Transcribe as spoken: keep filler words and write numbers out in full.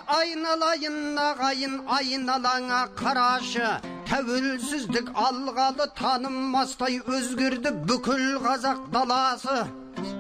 айналайын ағайын, айналаңа қарашы. Тәуелсіздік алғалы танымастай өзгерді бүкіл қазақ даласы.